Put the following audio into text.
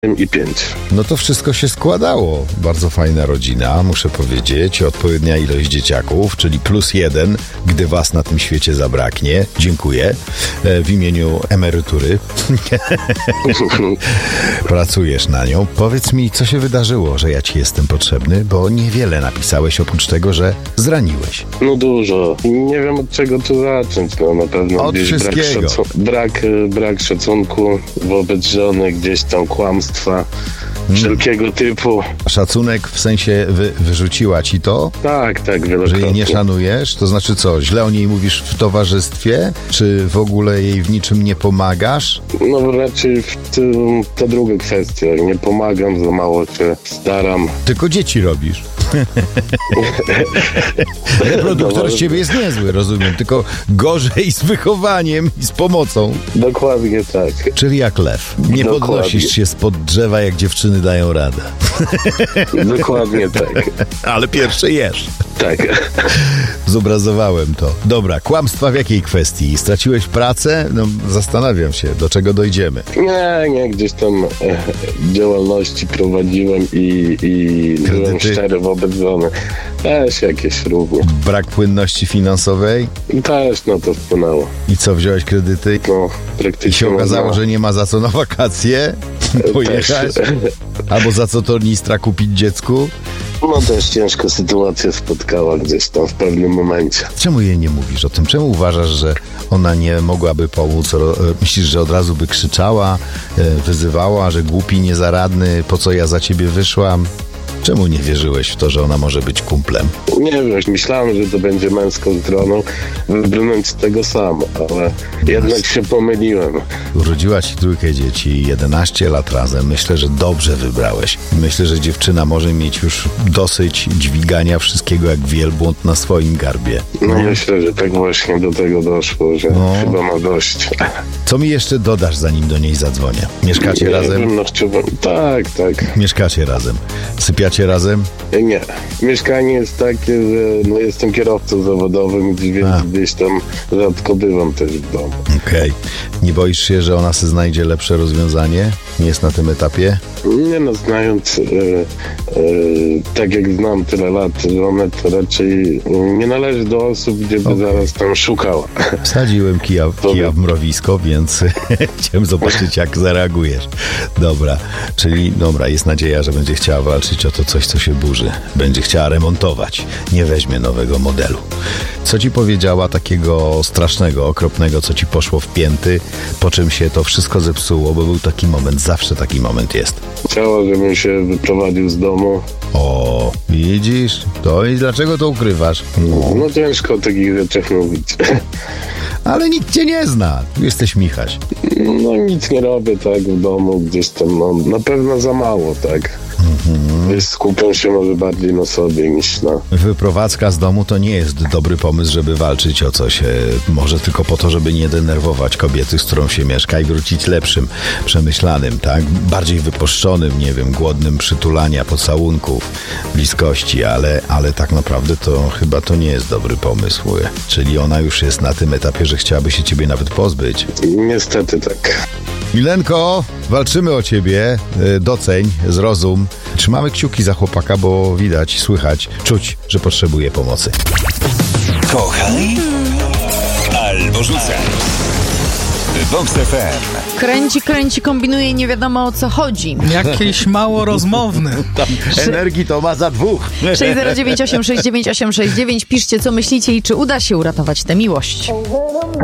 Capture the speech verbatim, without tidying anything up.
i pięć. No to wszystko się składało. Bardzo fajna rodzina, muszę powiedzieć. Odpowiednia ilość dzieciaków, czyli plus jeden, gdy was na tym świecie zabraknie. Dziękuję. W imieniu emerytury. Pracujesz na nią. Powiedz mi, co się wydarzyło, że ja ci jestem potrzebny, bo niewiele napisałeś oprócz tego, że zraniłeś. No dużo. Nie wiem, od czego tu zacząć. No na pewno od gdzieś brak, wszystkiego. szacu- brak, brak szacunku wobec żony, gdzieś tam kłamstwa wszelkiego typu. Szacunek w sensie wy, wyrzuciła ci to, Tak, tak, że wielokrotnie. jej nie szanujesz? To znaczy co, źle o niej mówisz w towarzystwie? Czy w ogóle jej w niczym nie pomagasz? No raczej w tym, ta druga kwestia. Nie pomagam, za mało się staram. Tylko dzieci robisz. Reproduktor z ciebie jest niezły, rozumiem, tylko gorzej z wychowaniem i z pomocą. Dokładnie tak. Czyli jak lew. Nie Dokładnie. podnosisz się spod drzewa, jak dziewczyny dają radę. Dokładnie tak. Ale pierwsze jesz. Tak. Zobrazowałem to. Dobra, kłamstwa w jakiej kwestii? Straciłeś pracę? No, zastanawiam się, do czego dojdziemy. Nie, nie, gdzieś tam e, działalności prowadziłem i, i byłem Kredyty? szczery wobec żony. Też jakieś równie. Brak płynności finansowej? Też na to wpłynęło. I co, wziąłeś kredyty? No, I praktycznie się okazało, można- że nie ma za co na wakacje pojechać? Też. Albo za co tornistra kupić dziecku? No też ciężka sytuacja spotkała gdzieś tam w pewnym momencie. Czemu jej nie mówisz o tym? Czemu uważasz, że ona nie mogłaby pomóc? Ro- Myślisz, że od razu by krzyczała, e, wyzywała, że głupi, niezaradny, po co ja za ciebie wyszłam? Czemu nie wierzyłeś w to, że ona może być kumplem? Nie wiem, myślałem, że to będzie męską stroną, wybrnąć z tego sam, ale jednak się pomyliłem. Urodziła ci trójkę dzieci, jedenaście lat razem. Myślę, że dobrze wybrałeś. Myślę, że dziewczyna może mieć już dosyć dźwigania wszystkiego jak wielbłąd na swoim garbie. No myślę, że tak właśnie do tego doszło, że No. chyba ma dość. Co mi jeszcze dodasz, zanim do niej zadzwonię? Mieszkacie Nie razem? wiem, no chciałbym... Tak, tak. Mieszkacie razem. Sypiacie razem? Nie. Mieszkanie jest takie, że no, jestem kierowcą zawodowym, więc A. gdzieś tam rzadko bywam też w domu. Okej. Nie boisz się, że ona se znajdzie lepsze rozwiązanie? Nie jest na tym etapie? Nie no, znając e, e, tak jak znam tyle lat żonę, to raczej nie należy do osób, gdzie by Okej. zaraz tam szukała. Wsadziłem kija, kija w mrowisko, więc chciałem zobaczyć, jak zareagujesz. Dobra, czyli dobra, jest nadzieja, że będzie chciała walczyć o to coś, co się burzy. Będzie chciała remontować. Nie weźmie nowego modelu. Co ci powiedziała takiego strasznego, okropnego, co ci poszło w pięty, po czym się to wszystko zepsuło, bo był taki moment, zawsze taki moment jest. Chciała, żebym się wyprowadził z domu. O, widzisz? To i dlaczego to ukrywasz? No. No ciężko o takich rzeczach mówić. Ale nikt cię nie zna. Tu jesteś Michaś. No nic nie robię tak w domu, gdzieś tam no, na pewno za mało, tak. Gdzieś skupiam się może bardziej na sobie niż na... Wyprowadzka z domu to nie jest dobry pomysł, żeby walczyć o coś. E, może tylko po to, żeby nie denerwować kobiety, z którą się mieszka i wrócić lepszym, przemyślanym, tak? Bardziej wypuszczonym, nie wiem, głodnym przytulania, pocałunków, bliskości, ale, ale tak naprawdę to chyba to nie jest dobry pomysł. Czyli ona już jest na tym etapie, że chciałaby się ciebie nawet pozbyć. Niestety tak. Milenko, walczymy o ciebie. E, Doceń, zrozum. Trzymamy kciuki za chłopaka, bo widać, słychać, czuć, że potrzebuje pomocy. Kochaj albo rzucaj. Vox F M. Kręci, kręci, kombinuje i nie wiadomo o co chodzi. Jakiś mało rozmowny. Energii to ma za dwóch. sześć zero dziewięć osiem sześć dziewięć osiem sześć dziewięć. Piszcie, co myślicie i czy uda się uratować tę miłość.